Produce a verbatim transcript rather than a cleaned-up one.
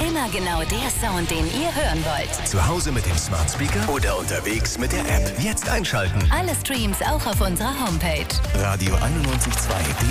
Immer genau der Sound, den ihr hören wollt. Zu Hause mit dem Smart Speaker oder unterwegs mit der App. Jetzt einschalten. Alle Streams auch auf unserer Homepage. Radio einundneunzig Komma zwei.